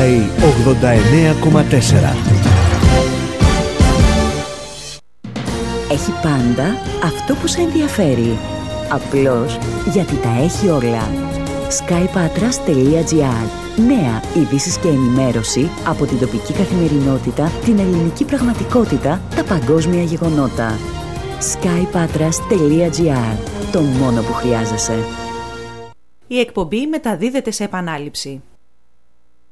Sky 89,4. Έχει πάντα αυτό που σε ενδιαφέρει. Απλώς γιατί τα έχει όλα. skypatras.gr. Νέα ειδήσεις και ενημέρωση από την τοπική καθημερινότητα, την ελληνική πραγματικότητα, τα παγκόσμια γεγονότα. skypatras.gr. Το μόνο που χρειάζεσαι. Η εκπομπή μεταδίδεται σε επανάληψη.